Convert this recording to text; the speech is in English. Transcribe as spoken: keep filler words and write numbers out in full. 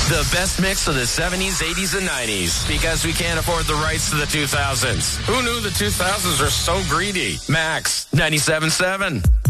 The best mix of the seventies, eighties, and nineties. Because we can't afford the rights to the two thousands. Who knew the two thousands were so greedy? Max ninety-seven point seven.